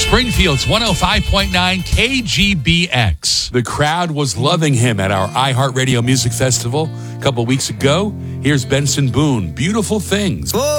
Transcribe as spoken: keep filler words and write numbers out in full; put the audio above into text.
Springfield's one oh five point nine K G B X. The crowd was loving him at our iHeartRadio Music Festival a couple weeks ago. Here's Benson Boone, Beautiful Things.